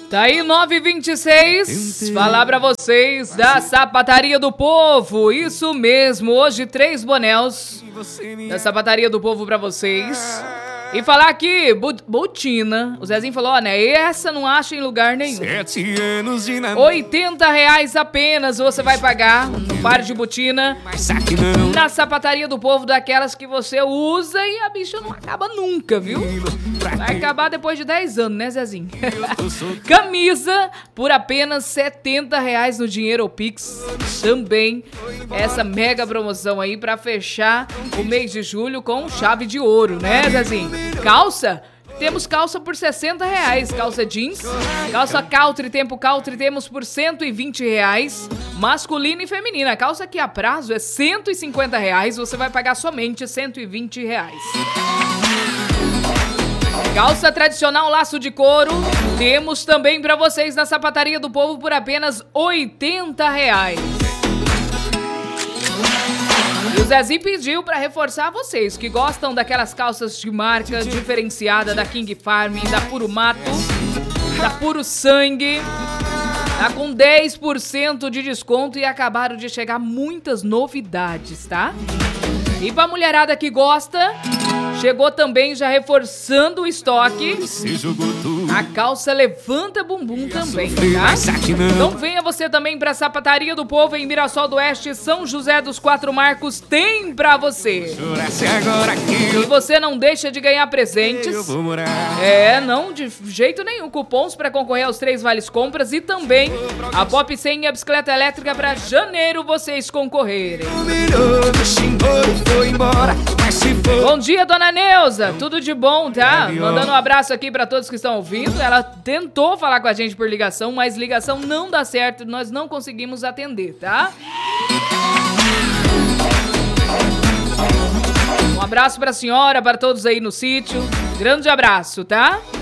Tá aí 9h26, falar pra vocês da Sapataria do Povo, isso mesmo, hoje 3 bonéus da Sapataria do Povo pra vocês. E falar aqui, botina, o Zezinho falou, ó, né, essa não acha em lugar nenhum. 7 anos de namoro. R$80 apenas você vai pagar um par de botina na Sapataria do Povo, daquelas que você usa e a bicha não acaba nunca, viu? Vai acabar depois de 10 anos, né, Zezinho? Camisa por apenas R$70 no dinheiro ou Pix. Também essa mega promoção aí pra fechar o mês de julho com chave de ouro, né, Zezinho? Calça? Temos calça por R$60, calça jeans, calça country, tempo country, temos por R$120, masculina e feminina. A calça aqui a prazo é R$150, você vai pagar somente R$120. Calça tradicional laço de couro, temos também pra vocês na Sapataria do Povo por apenas R$80. E o Zezinho pediu pra reforçar vocês que gostam daquelas calças de marca diferenciada da King Farm, da Puro Mato, da Puro Sangue. Tá com 10% de desconto e acabaram de chegar muitas novidades, tá? E pra mulherada que gosta, chegou também já reforçando o estoque a calça levanta bumbum também, tá? Então venha você também pra Sapataria do Povo em Mirassol do Oeste, São José dos Quatro Marcos, tem pra você. E você não deixa de ganhar presentes. Não, de jeito nenhum. Cupons pra concorrer aos 3 vales compras e também a Pop 100 e a bicicleta elétrica pra janeiro vocês concorrerem. Bom dia, dona Neuza, tudo de bom, tá? Mandando um abraço aqui pra todos que estão ouvindo. Ela tentou falar com a gente por ligação, mas ligação não dá certo, nós não conseguimos atender, tá? Um abraço pra senhora, para todos aí no sítio. Grande abraço, tá?